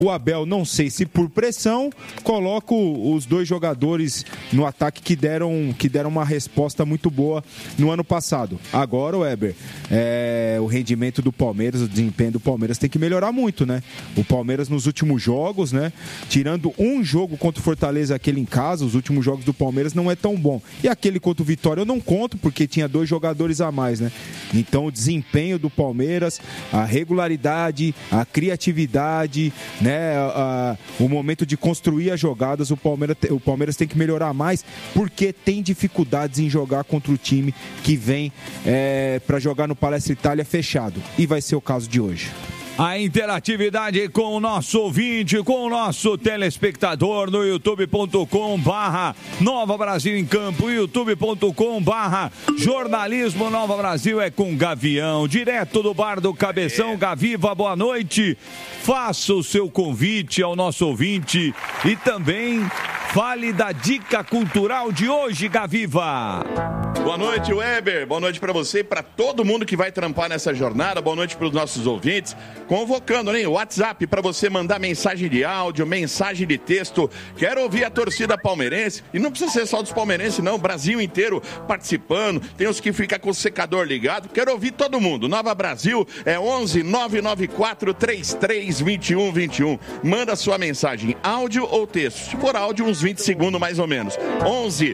O Abel, não sei se por pressão, coloca os dois jogadores no ataque que deram uma resposta muito boa no ano passado. Agora, Weber, o rendimento do Palmeiras, o desempenho do Palmeiras tem que melhorar muito, né? O Palmeiras nos últimos jogos, né? Tirando um jogo contra o Fortaleza, aquele em casa, os últimos jogos do Palmeiras não é tão bom. E aquele contra o Vitória eu não conto, porque tinha 2 jogadores a mais, né? Então, o desempenho do Palmeiras, a regularidade, a criatividade, né? O momento de construir as jogadas, o Palmeiras tem que melhorar mais, porque tem dificuldades em jogar contra o time que vem para jogar no Palestra Itália fechado, e vai ser o caso de hoje. A interatividade com o nosso ouvinte, com o nosso telespectador no youtube.com/Nova Brasil em Campo, youtube.com/Jornalismo Nova Brasil é com Gavião, direto do bar do Cabeção. Gaviva, boa noite. Faça o seu convite ao nosso ouvinte e também fale da dica cultural de hoje, Gaviva. Boa noite, Weber. Boa noite para você e para todo mundo que vai trampar nessa jornada. Boa noite para os nossos ouvintes. Convocando, né, o WhatsApp para você mandar mensagem de áudio, mensagem de texto. Quero ouvir a torcida palmeirense. E não precisa ser só dos palmeirenses, não. O Brasil inteiro participando. Tem os que ficam com o secador ligado. Quero ouvir todo mundo. Nova Brasil é 11 994 33 21 21. Manda sua mensagem, áudio ou texto. Se for áudio, uns 20 segundos mais ou menos. 11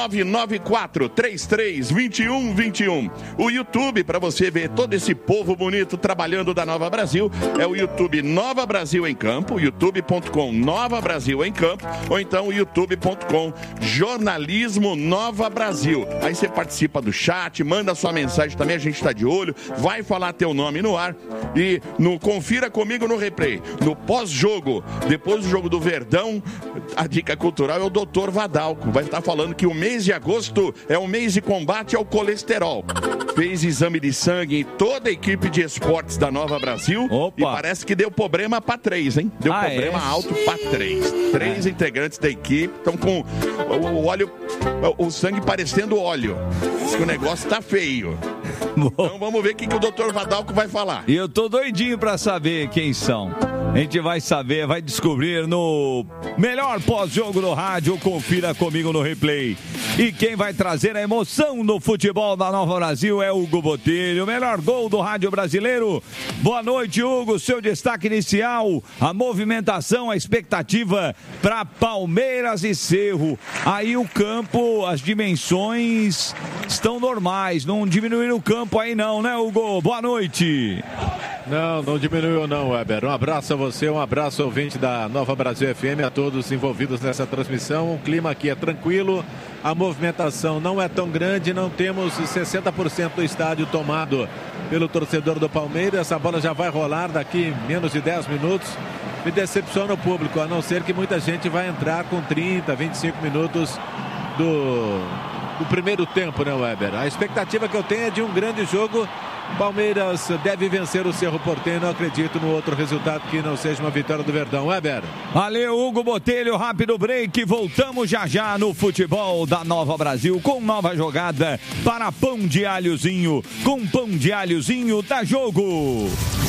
994 33 21 21. O YouTube, para você ver todo esse povo bonito trabalhando da Nova Brasil, é o YouTube Nova Brasil em Campo, youtube.com Nova Brasil em Campo, ou então youtube.com Jornalismo Nova Brasil. Aí você participa do chat, manda sua mensagem também, a gente está de olho, vai falar teu nome no ar e confira comigo no replay. No pós-jogo, depois do jogo do Verdão, a dica cultural é o Dr. Vadalco. Vai estar falando que o mês de agosto é o mês de combate ao colesterol. Fez exame de sangue em toda a equipe de esportes da Nova Brasil. Opa. E parece que deu problema para 3, hein? Deu problema alto para 3. 3 integrantes da equipe estão com o óleo, o sangue parecendo óleo. Diz que o negócio tá feio. Então vamos ver o que o Dr. Vadalco vai falar. E eu tô doidinho pra saber quem são. A gente vai saber, vai descobrir no melhor pós-jogo do rádio. Confira comigo no replay. E quem vai trazer a emoção no futebol da Nova Brasil é Hugo Botelho, o melhor gol do rádio brasileiro. Boa noite, Hugo. Seu destaque inicial, a movimentação, a expectativa para Palmeiras e Cerro. Aí o campo, as dimensões estão normais, não diminuíram o campo aí não, né, Hugo? Boa noite. Não diminuiu não, Weber. Um abraço a você, um abraço ao ouvinte da Nova Brasil FM, a todos envolvidos nessa transmissão. O clima aqui é tranquilo, a movimentação não é tão grande, não temos 60% do estádio tomado pelo torcedor do Palmeiras. A bola já vai rolar daqui menos de 10 minutos. Me decepciona o público, a não ser que muita gente vai entrar com 30, 25 minutos do primeiro tempo, né, Weber? A expectativa que eu tenho é de um grande jogo. Palmeiras deve vencer o Cerro Porteño. Não acredito no outro resultado que não seja uma vitória do Verdão. Weber. Valeu, Hugo Botelho. Rápido break. Voltamos já no futebol da Nova Brasil com nova jogada para Pão de Alhozinho. Com Pão de Alhozinho dá jogo.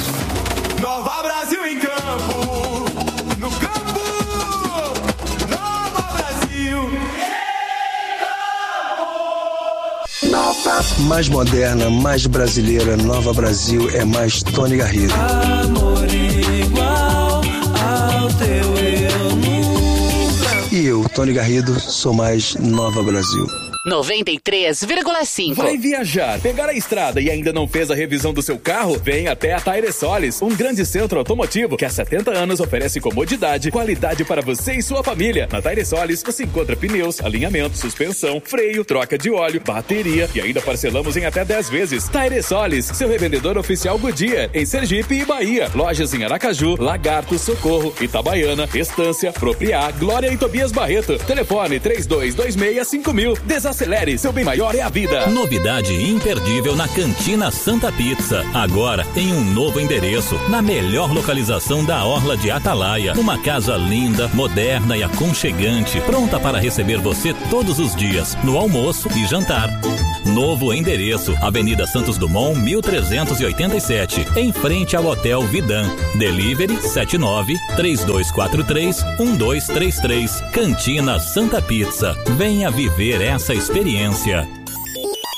Nova Brasil em campo. No campo. Nova Brasil. Mais moderna, mais brasileira, Nova Brasil é mais Tony Garrido. Amor igual ao teu eu nunca. E eu, Tony Garrido, sou mais Nova Brasil. 93,5. Vai viajar, pegar a estrada e ainda não fez a revisão do seu carro? Vem até a Tairesolis, um grande centro automotivo que há 70 anos oferece comodidade, qualidade para você e sua família. Na Tairesolis você encontra pneus, alinhamento, suspensão, freio, troca de óleo, bateria e ainda parcelamos em até 10 vezes. Tairesolis, seu revendedor oficial Goodyear, em Sergipe e Bahia. Lojas em Aracaju, Lagarto, Socorro, Itabaiana, Estância, Propriá, Glória e Tobias Barreto. Telefone 3226-5000. Acelere, seu bem maior é a vida. Novidade imperdível na Cantina Santa Pizza. Agora em um novo endereço, na melhor localização da Orla de Atalaia. Uma casa linda, moderna e aconchegante, pronta para receber você todos os dias, no almoço e jantar. Novo endereço, Avenida Santos Dumont, 1387, em frente ao Hotel Vidan. Delivery 79-3243-1233. Cantina Santa Pizza. Venha viver essa experiência.